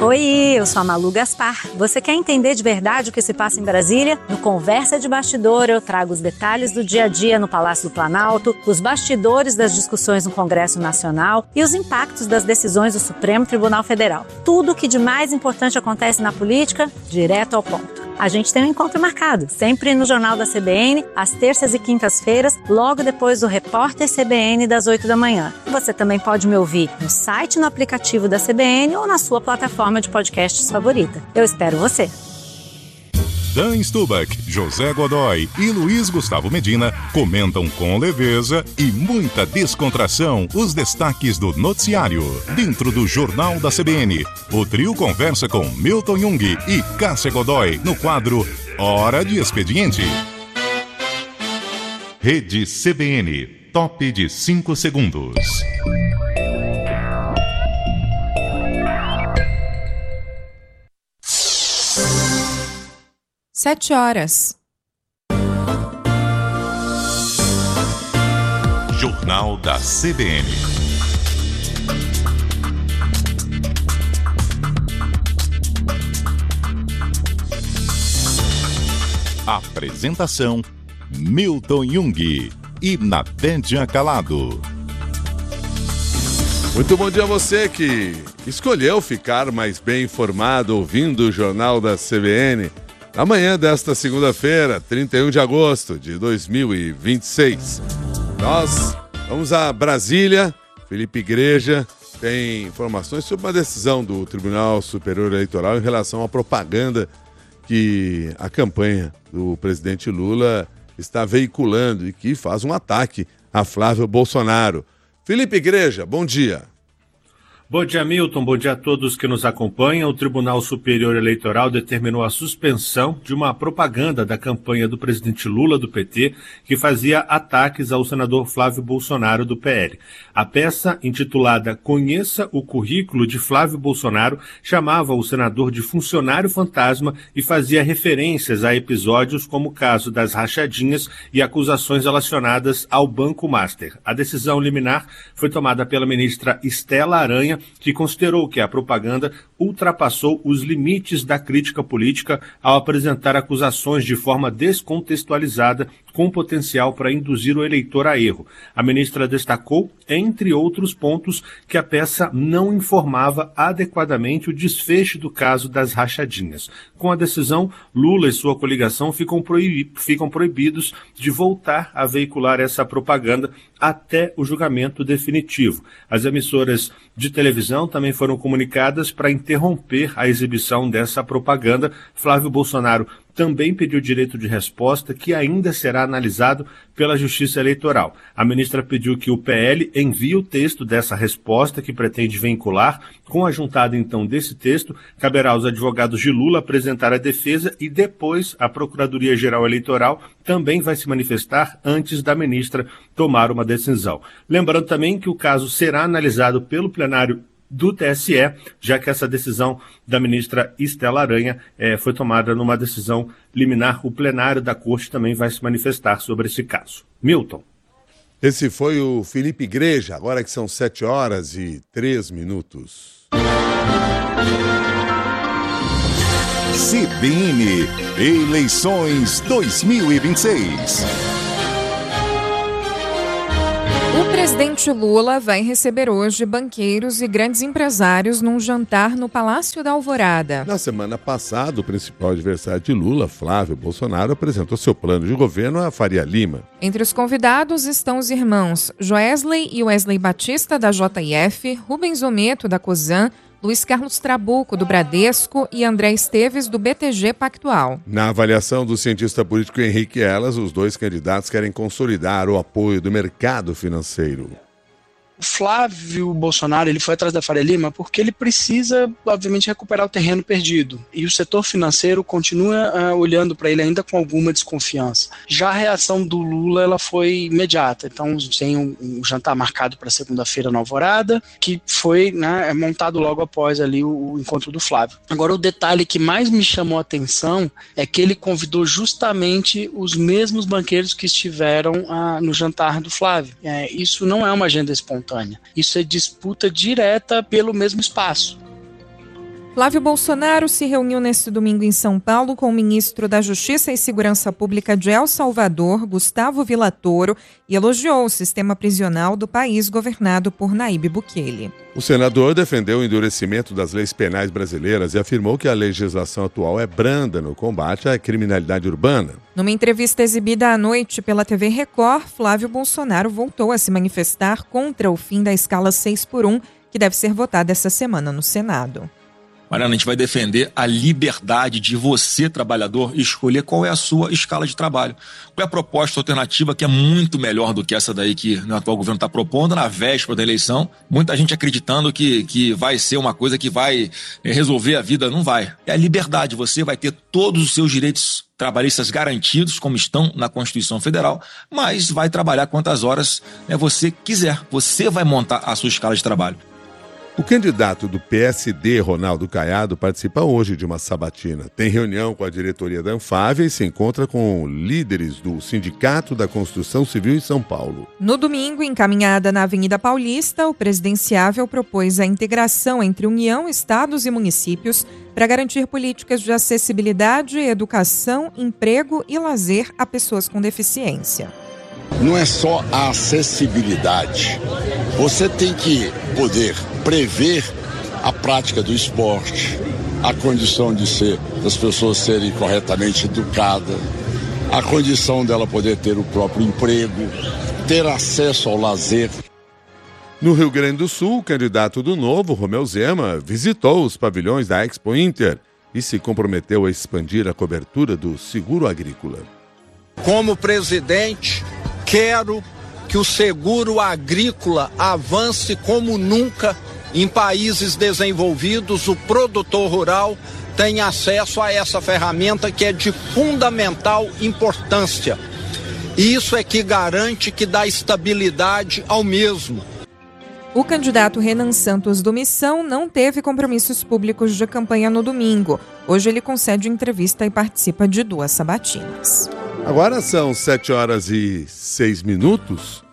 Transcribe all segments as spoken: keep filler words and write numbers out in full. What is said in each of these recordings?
Oi, eu sou a Malu Gaspar. Você quer entender de verdade o que se passa em Brasília? No Conversa de Bastidor eu trago os detalhes do dia a dia no Palácio do Planalto, os bastidores das discussões no Congresso Nacional e os impactos das decisões do Supremo Tribunal Federal. Tudo o que de mais importante acontece na política, direto ao ponto. A gente tem um encontro marcado, sempre no Jornal da C B N, às terças e quintas-feiras, logo depois do Repórter C B N das oito da manhã. Você também pode me ouvir no site, no aplicativo da C B N ou na sua plataforma de podcasts favorita. Eu espero você. Dan Stubach, José Godoy e Luiz Gustavo Medina comentam com leveza e muita descontração os destaques do noticiário. Dentro do Jornal da C B N, o trio conversa com Milton Jung e Cássia Godoy no quadro Hora de Expediente. Rede C B N, top de cinco segundos. Sete horas. Jornal da C B N. Apresentação: Milton Jung e Nadédia Calado. Muito bom dia a você que escolheu ficar mais bem informado ouvindo o Jornal da C B N. Amanhã desta segunda-feira, trinta e um de agosto de dois mil e vinte e seis. Nós vamos a Brasília. Felipe Igreja tem informações sobre uma decisão do Tribunal Superior Eleitoral em relação à propaganda que a campanha do presidente Lula está veiculando e que faz um ataque a Flávio Bolsonaro. Felipe Igreja, bom dia. Bom dia, Milton. Bom dia a todos que nos acompanham. O Tribunal Superior Eleitoral determinou a suspensão de uma propaganda da campanha do presidente Lula, do P T, que fazia ataques ao senador Flávio Bolsonaro, do P L. A peça, intitulada Conheça o Currículo de Flávio Bolsonaro, chamava o senador de funcionário fantasma e fazia referências a episódios como o caso das rachadinhas e acusações relacionadas ao Banco Master. A decisão liminar foi tomada pela ministra Estela Aranha, que considerou que a propaganda ultrapassou os limites da crítica política ao apresentar acusações de forma descontextualizada com potencial para induzir o eleitor a erro. A ministra destacou, entre outros pontos, que a peça não informava adequadamente o desfecho do caso das rachadinhas. Com a decisão, Lula e sua coligação ficam, proibi- ficam proibidos de voltar a veicular essa propaganda até o julgamento definitivo. As emissoras de televisão também foram comunicadas para interromper a exibição dessa propaganda. Flávio Bolsonaro também pediu direito de resposta, que ainda será analisado pela Justiça Eleitoral. A ministra pediu que o P L envie o texto dessa resposta que pretende vincular. Com a juntada, então, desse texto, caberá aos advogados de Lula apresentar a defesa e depois a Procuradoria-Geral Eleitoral também vai se manifestar antes da ministra tomar uma decisão. Lembrando também que o caso será analisado pelo plenário do T S E, já que essa decisão da ministra Estela Aranha eh, foi tomada numa decisão liminar. O plenário da Corte também vai se manifestar sobre esse caso. Milton. Esse foi o Felipe Igreja, agora que são sete horas e três minutos. C B N Eleições dois mil e vinte e seis. O presidente Lula vai receber hoje banqueiros e grandes empresários num jantar no Palácio da Alvorada. Na semana passada, o principal adversário de Lula, Flávio Bolsonaro, apresentou seu plano de governo a Faria Lima. Entre os convidados estão os irmãos Joesley e Wesley Batista, da J F, Rubens Ometo, da COSAN, Luiz Carlos Trabuco, do Bradesco, e André Esteves, do B T G Pactual. Na avaliação do cientista político Henrique Elas, os dois candidatos querem consolidar o apoio do mercado financeiro. O Flávio Bolsonaro ele foi atrás da Faria Lima porque ele precisa, obviamente, recuperar o terreno perdido. E o setor financeiro continua uh, olhando para ele ainda com alguma desconfiança. Já a reação do Lula ela foi imediata. Então, tem um, um jantar marcado para segunda-feira na Alvorada, que foi né, montado logo após ali o, o encontro do Flávio. Agora, o detalhe que mais me chamou a atenção é que ele convidou justamente os mesmos banqueiros que estiveram uh, no jantar do Flávio. É, isso não é uma agenda espontânea. Isso é disputa direta pelo mesmo espaço. Flávio Bolsonaro se reuniu neste domingo em São Paulo com o ministro da Justiça e Segurança Pública de El Salvador, Gustavo Villatoro, e elogiou o sistema prisional do país governado por Nayib Bukele. O senador defendeu o endurecimento das leis penais brasileiras e afirmou que a legislação atual é branda no combate à criminalidade urbana. Numa entrevista exibida à noite pela T V Record, Flávio Bolsonaro voltou a se manifestar contra o fim da escala seis por um, que deve ser votada essa semana no Senado. Mariana, a gente vai defender a liberdade de você, trabalhador, escolher qual é a sua escala de trabalho. Qual é a proposta alternativa que é muito melhor do que essa daí que o atual governo está propondo na véspera da eleição. Muita gente acreditando que, que vai ser uma coisa que vai resolver a vida. Não vai. É a liberdade. Você vai ter todos os seus direitos trabalhistas garantidos, como estão na Constituição Federal, mas vai trabalhar quantas horas né, você quiser. Você vai montar a sua escala de trabalho. O candidato do P S D, Ronaldo Caiado, participa hoje de uma sabatina. Tem reunião com a diretoria da Anfávia e se encontra com líderes do Sindicato da Construção Civil em São Paulo. No domingo, encaminhada na Avenida Paulista, o presidenciável propôs a integração entre União, estados e municípios para garantir políticas de acessibilidade, educação, emprego e lazer a pessoas com deficiência. Não é só a acessibilidade. Você tem que poder prever a prática do esporte, a condição de ser, das pessoas serem corretamente educadas, a condição dela poder ter o próprio emprego, ter acesso ao lazer. No Rio Grande do Sul, o candidato do Novo, Romeu Zema, visitou os pavilhões da Expo Inter e se comprometeu a expandir a cobertura do seguro agrícola. Como presidente, quero que o seguro agrícola avance como nunca em países desenvolvidos. O produtor rural tem acesso a essa ferramenta que é de fundamental importância. E isso é que garante que dá estabilidade ao mesmo. O candidato Renan Santos do Missão não teve compromissos públicos de campanha no domingo. Hoje ele concede entrevista e participa de duas sabatinas. Agora são sete horas e seis minutos.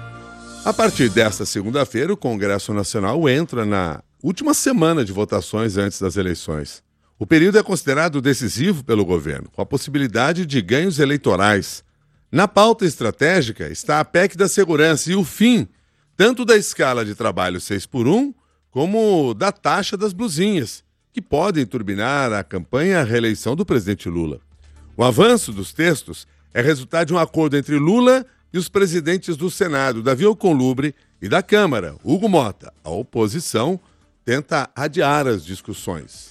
A partir desta segunda-feira, o Congresso Nacional entra na última semana de votações antes das eleições. O período é considerado decisivo pelo governo, com a possibilidade de ganhos eleitorais. Na pauta estratégica está a P E C da Segurança e o fim, tanto da escala de trabalho seis por um, como da taxa das blusinhas, que podem turbinar a campanha e a reeleição do presidente Lula. O avanço dos textos é resultado de um acordo entre Lula e os presidentes do Senado, Davi Alcolumbre, e da Câmara, Hugo Mota. A oposição tenta adiar as discussões.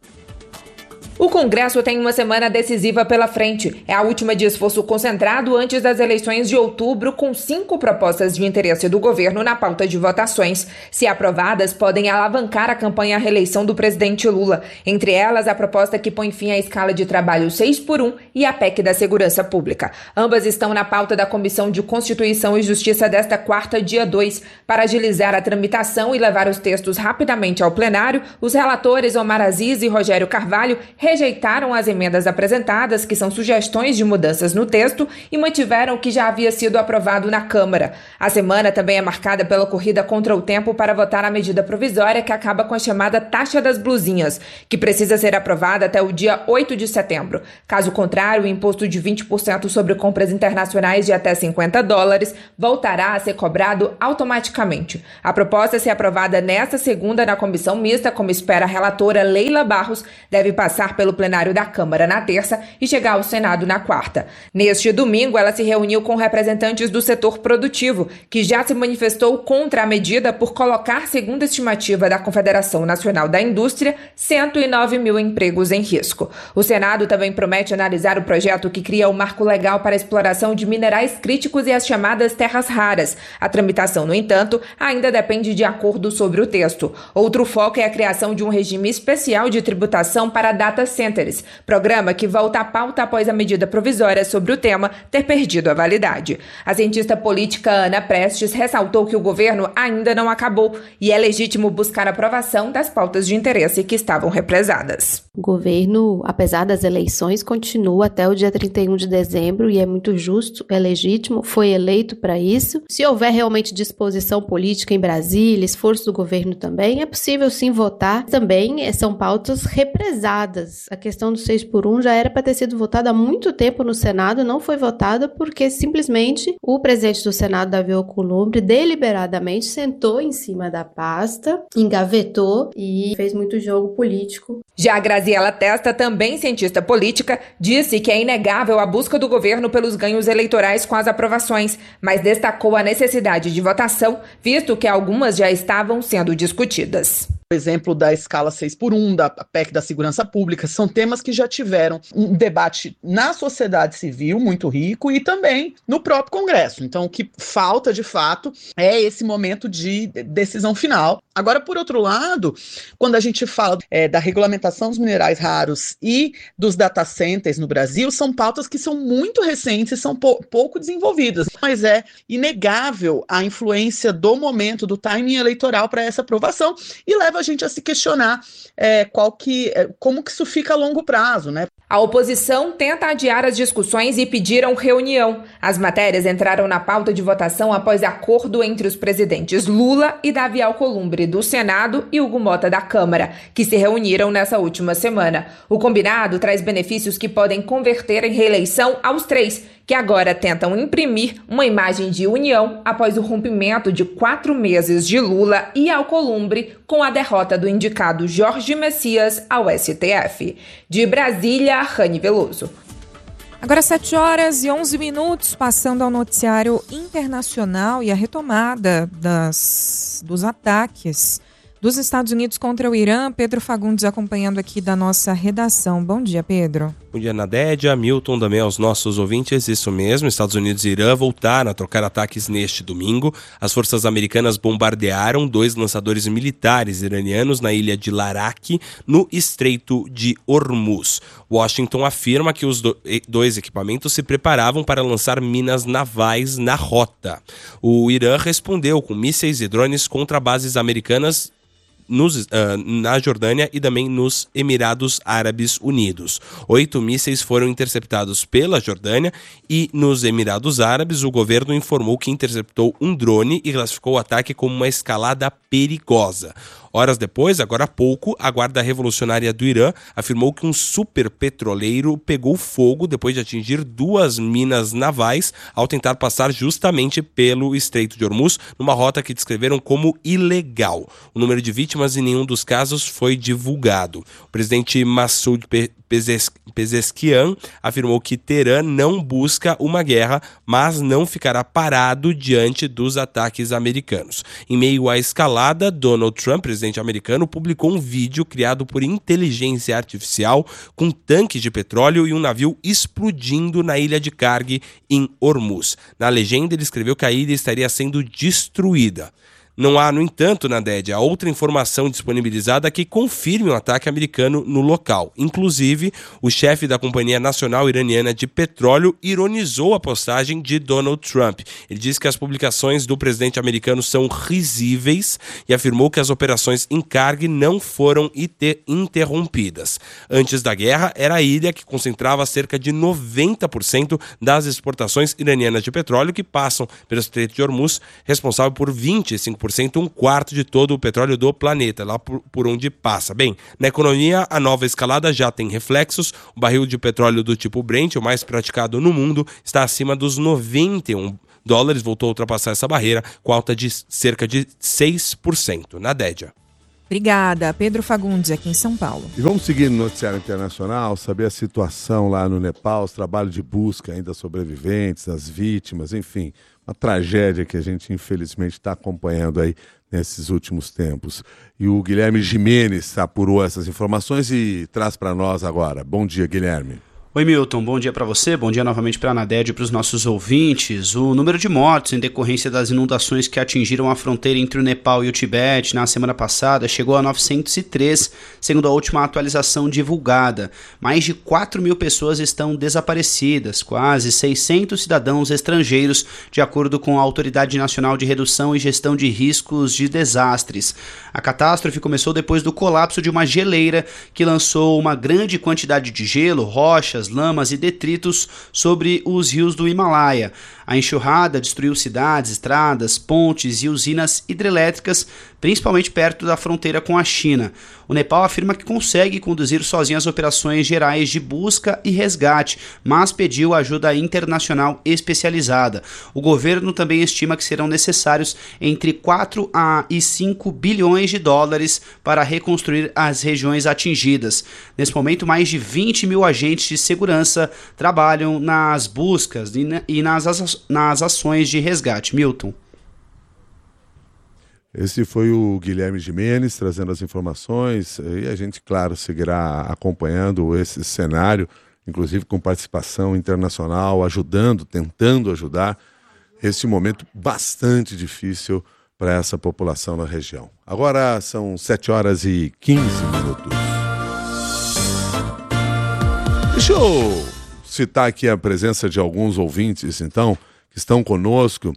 O Congresso tem uma semana decisiva pela frente. É a última de esforço concentrado antes das eleições de outubro, com cinco propostas de interesse do governo na pauta de votações. Se aprovadas, podem alavancar a campanha à reeleição do presidente Lula. Entre elas, a proposta que põe fim à escala de trabalho seis por um e a P E C da Segurança Pública. Ambas estão na pauta da Comissão de Constituição e Justiça desta quarta, dia dois. Para agilizar a tramitação e levar os textos rapidamente ao plenário, os relatores Omar Aziz e Rogério Carvalho rejeitaram as emendas apresentadas, que são sugestões de mudanças no texto, e mantiveram o que já havia sido aprovado na Câmara. A semana também é marcada pela corrida contra o tempo para votar a medida provisória que acaba com a chamada taxa das blusinhas, que precisa ser aprovada até o dia oito de setembro. Caso contrário, o imposto de vinte por cento sobre compras internacionais de até cinquenta dólares voltará a ser cobrado automaticamente. A proposta, se aprovada nesta segunda na comissão mista, como espera a relatora Leila Barros, deve passar pelo plenário da Câmara na terça e chegar ao Senado na quarta. Neste domingo, ela se reuniu com representantes do setor produtivo, que já se manifestou contra a medida por colocar, segundo a estimativa da Confederação Nacional da Indústria, cento e nove mil empregos em risco. O Senado também promete analisar o projeto que cria o marco legal para a exploração de minerais críticos e as chamadas terras raras. A tramitação, no entanto, ainda depende de acordo sobre o texto. Outro foco é a criação de um regime especial de tributação para data centers, programa que volta à pauta após a medida provisória sobre o tema ter perdido a validade. A cientista política Ana Prestes ressaltou que o governo ainda não acabou e é legítimo buscar a aprovação das pautas de interesse que estavam represadas. O governo, apesar das eleições, continua até o dia trinta e um de dezembro e é muito justo, é legítimo, foi eleito para isso. Se houver realmente disposição política em Brasília, esforço do governo também, é possível sim votar. Também são pautas represadas. A questão do seis por um já era para ter sido votada há muito tempo no Senado, não foi votada porque simplesmente o presidente do Senado, Davi Alcolumbre, deliberadamente sentou em cima da pasta, engavetou e fez muito jogo político. Já a Graziela Testa, também cientista política, disse que é inegável a busca do governo pelos ganhos eleitorais com as aprovações, mas destacou a necessidade de votação, visto que algumas já estavam sendo discutidas. O exemplo da escala seis por um, da P E C da segurança pública, são temas que já tiveram um debate na sociedade civil muito rico e também no próprio Congresso. Então, o que falta, de fato, é esse momento de decisão final. Agora, por outro lado, quando a gente fala é, da regulamentação dos minerais raros e dos data centers no Brasil, são pautas que são muito recentes e são pou- pouco desenvolvidas. Mas é inegável a influência do momento, do timing eleitoral para essa aprovação e leva a gente a se questionar é, qual que, é, como que isso fica a longo prazo, né? A oposição tenta adiar as discussões e pediram reunião. As matérias entraram na pauta de votação após acordo entre os presidentes Lula e Davi Alcolumbre do Senado e Hugo Mota da Câmara, que se reuniram nessa última semana. O combinado traz benefícios que podem converter em reeleição aos três, que agora tentam imprimir uma imagem de união após o rompimento de quatro meses de Lula e Alcolumbre com a derrota do indicado Jorge Messias ao S T F. De Brasília, Rani Veloso. Agora sete horas e onze minutos, passando ao noticiário internacional e a retomada das, dos ataques dos Estados Unidos contra o Irã. Pedro Fagundes acompanhando aqui da nossa redação. Bom dia, Pedro. Bom dia, Nadédia, Milton, também aos nossos ouvintes. Isso mesmo, Estados Unidos e Irã voltaram a trocar ataques neste domingo. As forças americanas bombardearam dois lançadores militares iranianos na ilha de Larak, no Estreito de Hormuz. Washington afirma que os do- dois equipamentos se preparavam para lançar minas navais na rota. O Irã respondeu com mísseis e drones contra bases americanas Nos, uh, na Jordânia e também nos Emirados Árabes Unidos. Oito mísseis foram interceptados pela Jordânia e nos Emirados Árabes o governo informou que interceptou um drone e classificou o ataque como uma escalada perigosa. Horas depois, agora há pouco, a Guarda Revolucionária do Irã afirmou que um superpetroleiro pegou fogo depois de atingir duas minas navais ao tentar passar justamente pelo Estreito de Hormuz, numa rota que descreveram como ilegal. O número de vítimas em nenhum dos casos foi divulgado. O presidente Massoud Pezeshkian afirmou que Teherã não busca uma guerra, mas não ficará parado diante dos ataques americanos. Em meio à escalada, Donald Trump, presidente americano, publicou um vídeo criado por inteligência artificial com tanques de petróleo e um navio explodindo na ilha de Karg, em Hormuz. Na legenda, ele escreveu que a ilha estaria sendo destruída. Não há, no entanto, Nadédia, outra informação disponibilizada que confirme um ataque americano no local. Inclusive, o chefe da Companhia Nacional Iraniana de Petróleo ironizou a postagem de Donald Trump. Ele disse que as publicações do presidente americano são risíveis e afirmou que as operações em Karg não foram interrompidas. Antes da guerra, era a ilha que concentrava cerca de noventa por cento das exportações iranianas de petróleo que passam pelo Estreito de Hormuz, responsável por vinte e cinco por cento, um quarto de todo o petróleo do planeta, lá por, por onde passa. Bem, na economia, a nova escalada já tem reflexos. O barril de petróleo do tipo Brent, o mais praticado no mundo, está acima dos noventa e um dólares, voltou a ultrapassar essa barreira, com alta de cerca de seis por cento. Nadédia. Obrigada, Pedro Fagundes, aqui em São Paulo. E vamos seguir no noticiário internacional, saber a situação lá no Nepal, os trabalhos de busca ainda sobreviventes, as vítimas, enfim, uma tragédia que a gente infelizmente está acompanhando aí nesses últimos tempos. E o Guilherme Gimenez apurou essas informações e traz para nós agora. Bom dia, Guilherme. Oi, Milton, bom dia para você, bom dia novamente para a Anaded e para os nossos ouvintes. O número de mortos em decorrência das inundações que atingiram a fronteira entre o Nepal e o Tibete na semana passada chegou a novecentos e três, segundo a última atualização divulgada. Mais de quatro mil pessoas estão desaparecidas, quase seiscentos cidadãos estrangeiros, de acordo com a Autoridade Nacional de Redução e Gestão de Riscos de Desastres. A catástrofe começou depois do colapso de uma geleira que lançou uma grande quantidade de gelo, rochas, lamas e detritos sobre os rios do Himalaia. A enxurrada destruiu cidades, estradas, pontes e usinas hidrelétricas, principalmente perto da fronteira com a China. O Nepal afirma que consegue conduzir sozinho as operações gerais de busca e resgate, mas pediu ajuda internacional especializada. O governo também estima que serão necessários entre quatro e cinco bilhões de dólares para reconstruir as regiões atingidas. Nesse momento, mais de vinte mil agentes de segurança trabalham nas buscas e nas ações nas ações de resgate. Milton. Esse foi o Guilherme Gimenez trazendo as informações e a gente, claro, seguirá acompanhando esse cenário, inclusive com participação internacional, ajudando, tentando ajudar esse momento bastante difícil para essa população na região. Agora são sete horas e quinze minutos. Deixa eu citar aqui a presença de alguns ouvintes, então, que estão conosco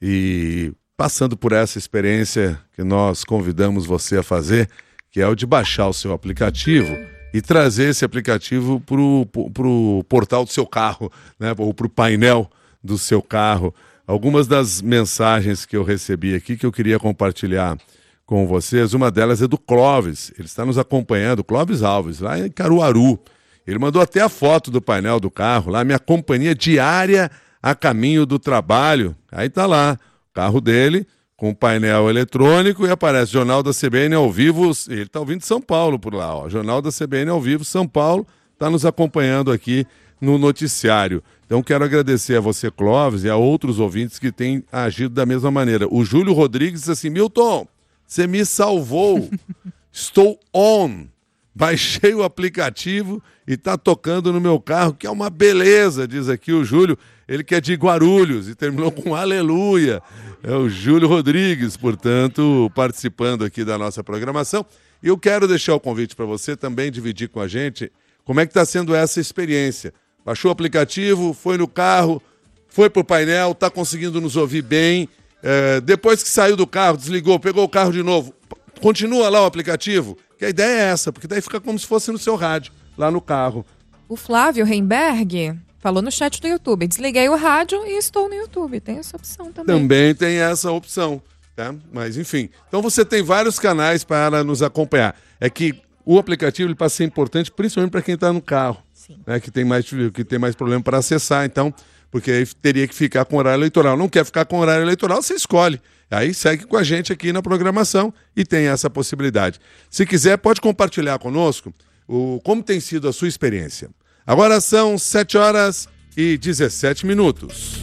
e passando por essa experiência que nós convidamos você a fazer, que é o de baixar o seu aplicativo e trazer esse aplicativo para o portal do seu carro, né, ou para o painel do seu carro. Algumas das mensagens que eu recebi aqui que eu queria compartilhar com vocês, uma delas é do Clóvis, ele está nos acompanhando, Clóvis Alves, lá em Caruaru. Ele mandou até a foto do painel do carro, lá, minha companhia diária a caminho do trabalho. Aí tá lá, o carro dele, com painel eletrônico, e aparece Jornal da C B N ao vivo, ele tá ouvindo São Paulo por lá, ó. Jornal da C B N ao vivo, São Paulo, tá nos acompanhando aqui no noticiário. Então quero agradecer a você, Clóvis, e a outros ouvintes que têm agido da mesma maneira. O Júlio Rodrigues disse assim, Milton, você me salvou, estou on. Baixei o aplicativo e está tocando no meu carro, que é uma beleza, diz aqui o Júlio. Ele que é de Guarulhos e terminou com aleluia. É o Júlio Rodrigues, portanto, participando aqui da nossa programação. E eu quero deixar o convite para você também dividir com a gente como é que está sendo essa experiência. Baixou o aplicativo, foi no carro, foi para o painel, está conseguindo nos ouvir bem. É, depois que saiu do carro, desligou, pegou o carro de novo, continua lá o aplicativo. Que a ideia é essa, porque daí fica como se fosse no seu rádio, lá no carro. O Flávio Heimberg falou no chat do YouTube, desliguei o rádio e estou no YouTube. Tem essa opção também. Também tem essa opção, tá? Mas enfim, então você tem vários canais para nos acompanhar. É que o aplicativo ele passa a ser importante, principalmente para quem está no carro, né? que, tem mais, que tem mais problema para acessar, então, porque aí teria que ficar com horário eleitoral. Não quer ficar com horário eleitoral, você escolhe. Aí segue com a gente aqui na programação e tem essa possibilidade. Se quiser, pode compartilhar conosco o, como tem sido a sua experiência. Agora são sete horas e dezessete minutos.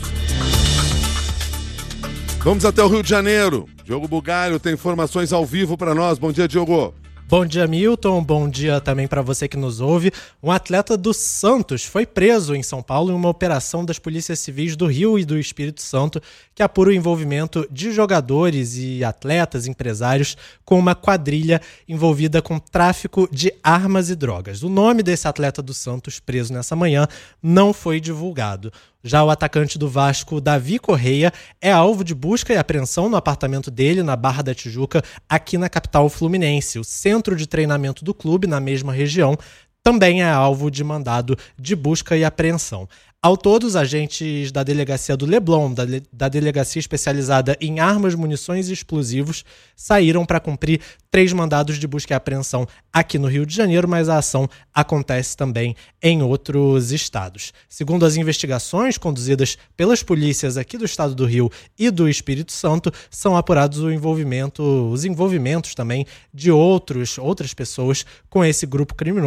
Vamos até o Rio de Janeiro. Diogo Bugalho tem informações ao vivo para nós. Bom dia, Diogo. Bom dia, Milton. Bom dia também para você que nos ouve. Um atleta do Santos foi preso em São Paulo em uma operação das polícias civis do Rio e do Espírito Santo que apura o envolvimento de jogadores e atletas, empresários, com uma quadrilha envolvida com tráfico de armas e drogas. O nome desse atleta do Santos preso nessa manhã não foi divulgado. Já o atacante do Vasco, Davi Correia, é alvo de busca e apreensão no apartamento dele, na Barra da Tijuca, aqui na capital fluminense. O centro de treinamento do clube, na mesma região, também é alvo de mandado de busca e apreensão. Ao todo, os agentes da delegacia do Leblon, da, da delegacia especializada em armas, munições e explosivos, saíram para cumprir três mandados de busca e apreensão aqui no Rio de Janeiro, mas a ação acontece também em outros estados. Segundo as investigações conduzidas pelas polícias aqui do estado do Rio e do Espírito Santo, são apurados o envolvimento, os envolvimentos também de outros, outras pessoas com esse grupo criminoso.